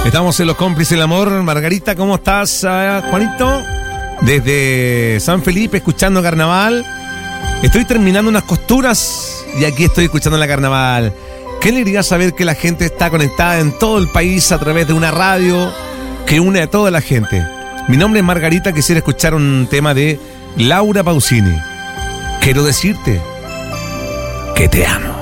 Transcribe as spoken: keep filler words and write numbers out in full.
Estamos en Los Cómplices del Amor. Margarita, ¿cómo estás, uh, Juanito? Desde San Felipe, escuchando Carnaval. Estoy terminando unas costuras y aquí estoy escuchando la Carnaval. ¿Qué le iría a saber que la gente está conectada en todo el país a través de una radio que une a toda la gente? Mi nombre es Margarita, quisiera escuchar un tema de Laura Pausini. Quiero decirte que te amo.